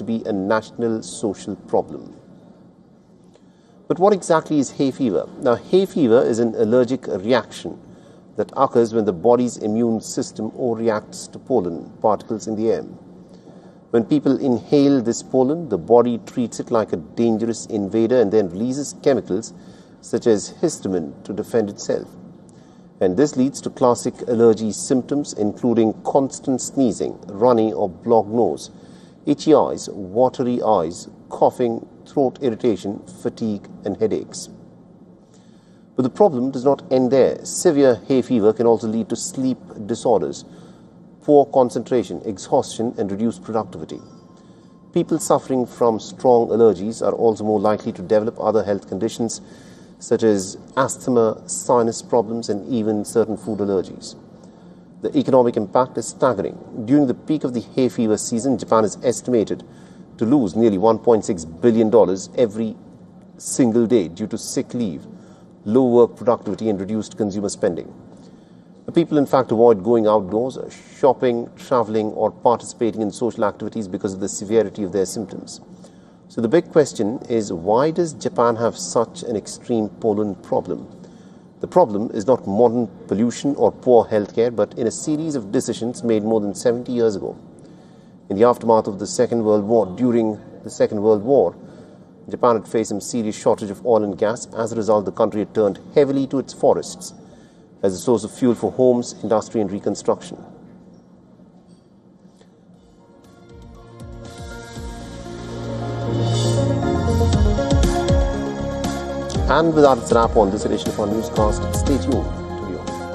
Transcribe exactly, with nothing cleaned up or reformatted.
to be a national social problem. But what exactly is hay fever? Now, hay fever is an allergic reaction that occurs when the body's immune system overreacts to pollen particles in the air. When people inhale this pollen, the body treats it like a dangerous invader and then releases chemicals such as histamine to defend itself. And this leads to classic allergy symptoms including constant sneezing, runny or blocked nose, itchy eyes, watery eyes, coughing, throat irritation, fatigue and headaches. But the problem does not end there. Severe hay fever can also lead to sleep disorders, poor concentration, exhaustion and reduced productivity. People suffering from strong allergies are also more likely to develop other health conditions such as asthma, sinus problems and even certain food allergies. The economic impact is staggering. During the peak of the hay fever season, Japan is estimated to lose nearly one point six billion dollars every single day due to sick leave, low work productivity and reduced consumer spending. The people in fact avoid going outdoors, shopping, traveling or participating in social activities because of the severity of their symptoms. So the big question is, why does Japan have such an extreme pollen problem? The problem is not modern pollution or poor healthcare, but in a series of decisions made more than seventy years ago. In the aftermath of the Second World War, during the Second World War, Japan had faced some serious shortage of oil and gas. As a result, the country had turned heavily to its forests as a source of fuel for homes, industry and reconstruction. And with that, it's a wrap on this edition of our newscast. Stay tuned.